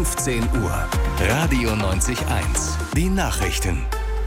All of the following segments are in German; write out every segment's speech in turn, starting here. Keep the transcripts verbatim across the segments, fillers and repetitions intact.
fünfzehn Uhr. Radio neunzig eins. Die Nachrichten.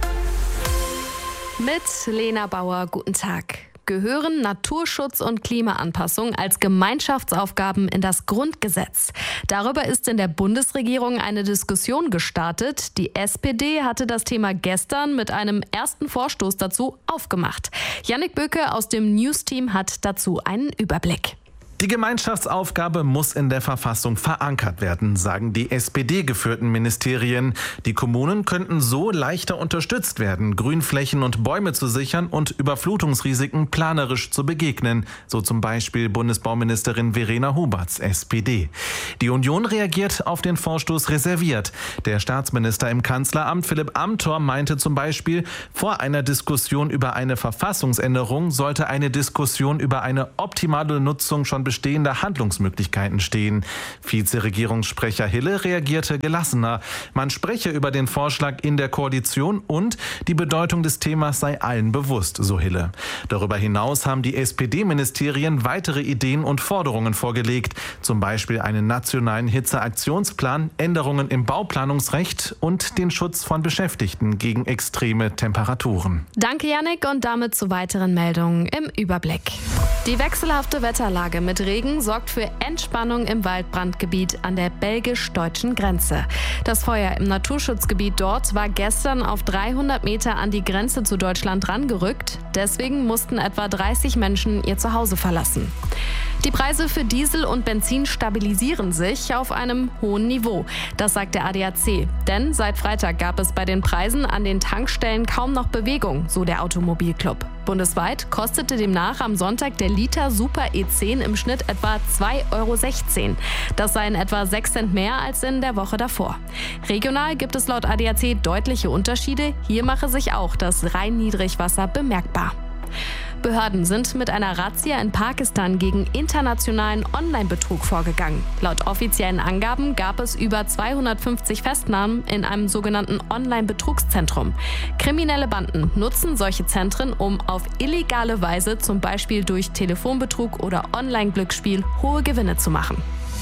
Mit Lena Bauer, guten Tag. Gehören Naturschutz und Klimaanpassung als Gemeinschaftsaufgaben in das Grundgesetz? Darüber ist in der Bundesregierung eine Diskussion gestartet. Die S P D hatte das Thema gestern mit einem ersten Vorstoß dazu aufgemacht. Jannik Böke aus dem News-Team hat dazu einen Überblick. Die Gemeinschaftsaufgabe muss in der Verfassung verankert werden, sagen die S P D-geführten Ministerien. Die Kommunen könnten so leichter unterstützt werden, Grünflächen und Bäume zu sichern und Überflutungsrisiken planerisch zu begegnen, so zum Beispiel Bundesbauministerin Verena Huberts, S P D. Die Union reagiert auf den Vorstoß reserviert. Der Staatsminister im Kanzleramt Philipp Amthor meinte zum Beispiel, vor einer Diskussion über eine Verfassungsänderung sollte eine Diskussion über eine optimale Nutzung schon bestehender Handlungsmöglichkeiten stehen. Vizeregierungssprecher Hille reagierte gelassener. Man spreche über den Vorschlag in der Koalition und die Bedeutung des Themas sei allen bewusst, so Hille. Darüber hinaus haben die S P D-Ministerien weitere Ideen und Forderungen vorgelegt, zum Beispiel einen nationalen Hitzeaktionsplan, Änderungen im Bauplanungsrecht und den Schutz von Beschäftigten gegen extreme Temperaturen. Danke, Jannik, und damit zu weiteren Meldungen im Überblick. Die wechselhafte Wetterlage mit Regen sorgt für Entspannung im Waldbrandgebiet an der belgisch-deutschen Grenze. Das Feuer im Naturschutzgebiet dort war gestern auf dreihundert Meter an die Grenze zu Deutschland rangerückt. Deswegen mussten etwa dreißig Menschen ihr Zuhause verlassen. Die Preise für Diesel und Benzin stabilisieren sich auf einem hohen Niveau. Das sagt der A D A C. Denn seit Freitag gab es bei den Preisen an den Tankstellen kaum noch Bewegung, so der Automobilclub. Bundesweit kostete demnach am Sonntag der Liter Super E zehn im Schnitt etwa zwei Euro sechzehn. Das seien etwa sechs Cent mehr als in der Woche davor. Regional gibt es laut A D A C deutliche Unterschiede. Hier mache sich auch das Rhein-Niedrigwasser bemerkbar. Behörden sind mit einer Razzia in Pakistan gegen internationalen Online-Betrug vorgegangen. Laut offiziellen Angaben gab es über zweihundertfünfzig Festnahmen in einem sogenannten Online-Betrugszentrum. Kriminelle Banden nutzen solche Zentren, um auf illegale Weise, zum Beispiel durch Telefonbetrug oder Online-Glücksspiel, hohe Gewinne zu machen.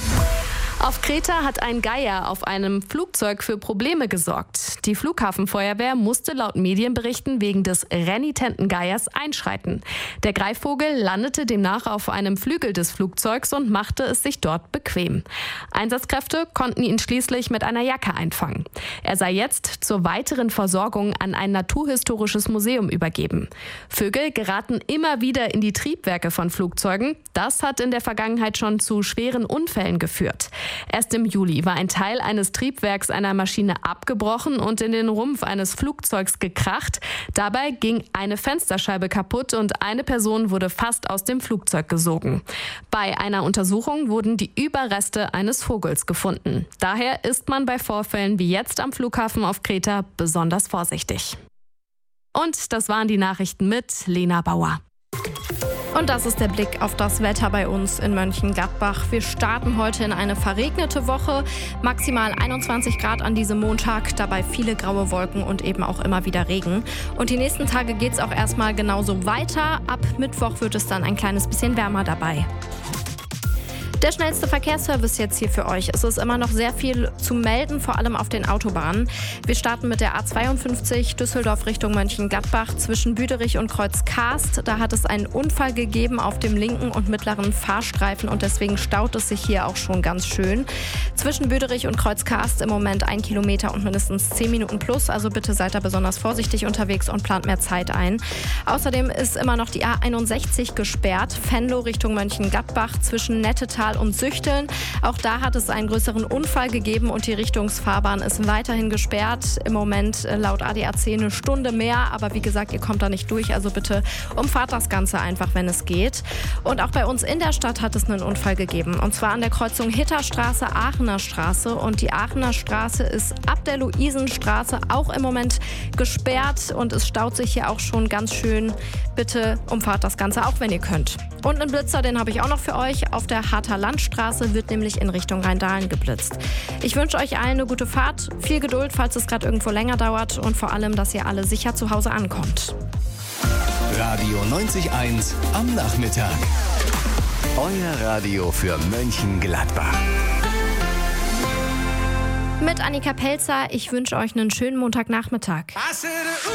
Auf Kreta hat ein Geier auf einem Flugzeug für Probleme gesorgt. Die Flughafenfeuerwehr musste laut Medienberichten wegen des renitenten Geiers einschreiten. Der Greifvogel landete demnach auf einem Flügel des Flugzeugs und machte es sich dort bequem. Einsatzkräfte konnten ihn schließlich mit einer Jacke einfangen. Er sei jetzt zur weiteren Versorgung an ein naturhistorisches Museum übergeben. Vögel geraten immer wieder in die Triebwerke von Flugzeugen. Das hat in der Vergangenheit schon zu schweren Unfällen geführt. Erst im Juli war ein Teil eines Triebwerks einer Maschine abgebrochen und in den Rumpf eines Flugzeugs gekracht. Dabei ging eine Fensterscheibe kaputt und eine Person wurde fast aus dem Flugzeug gesogen. Bei einer Untersuchung wurden die Überreste eines Vogels gefunden. Daher ist man bei Vorfällen wie jetzt am Flughafen auf Kreta besonders vorsichtig. Und das waren die Nachrichten mit Lena Bauer. Und das ist der Blick auf das Wetter bei uns in Mönchengladbach. Wir starten heute in eine verregnete Woche. Maximal einundzwanzig Grad an diesem Montag, dabei viele graue Wolken und eben auch immer wieder Regen. Und die nächsten Tage geht es auch erstmal genauso weiter. Ab Mittwoch wird es dann ein kleines bisschen wärmer dabei. Der schnellste Verkehrsservice jetzt hier für euch. Es ist immer noch sehr viel zu melden, vor allem auf den Autobahnen. Wir starten mit der A zweiundfünfzig Düsseldorf Richtung Mönchengladbach zwischen Büderich und Kreuzkarst. Da hat es einen Unfall gegeben auf dem linken und mittleren Fahrstreifen und deswegen staut es sich hier auch schon ganz schön. Zwischen Büderich und Kreuzkarst im Moment ein Kilometer und mindestens zehn Minuten plus. Also bitte seid da besonders vorsichtig unterwegs und plant mehr Zeit ein. Außerdem ist immer noch die A einundsechzig gesperrt. Venlo Richtung Mönchengladbach zwischen Nettetal und Süchteln. Auch da hat es einen größeren Unfall gegeben und die Richtungsfahrbahn ist weiterhin gesperrt. Im Moment laut A D A C eine Stunde mehr, aber wie gesagt, ihr kommt da nicht durch, also bitte umfahrt das Ganze einfach, wenn es geht. Und auch bei uns in der Stadt hat es einen Unfall gegeben und zwar an der Kreuzung Hitterstraße, Aachener Straße und die Aachener Straße ist ab der Luisenstraße auch im Moment gesperrt und es staut sich hier auch schon ganz schön. Bitte umfahrt das Ganze auch, wenn ihr könnt. Und einen Blitzer, den habe ich auch noch für euch. Auf der Harter Landstraße wird nämlich in Richtung Rheindahlen geblitzt. Ich wünsche euch allen eine gute Fahrt, viel Geduld, falls es gerade irgendwo länger dauert und vor allem, dass ihr alle sicher zu Hause ankommt. Radio neunzig eins am Nachmittag. Euer Radio für Mönchengladbach. Mit Annika Pelzer. Ich wünsche euch einen schönen Montagnachmittag.